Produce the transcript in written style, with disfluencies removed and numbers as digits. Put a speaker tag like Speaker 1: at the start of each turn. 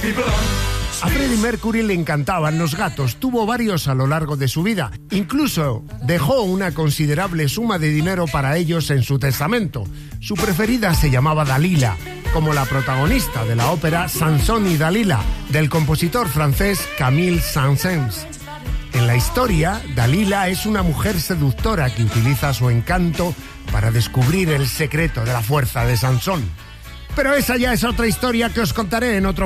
Speaker 1: A Freddie Mercury le encantaban los gatos, tuvo varios a lo largo de su vida. Incluso dejó una considerable suma de dinero para ellos en su testamento. Su preferida se llamaba Dalila, como la protagonista de la ópera Sansón y Dalila, del compositor francés Camille Saint-Saëns. En la historia, Dalila es una mujer seductora que utiliza su encanto para descubrir el secreto de la fuerza de Sansón. Pero esa ya es otra historia que os contaré en otro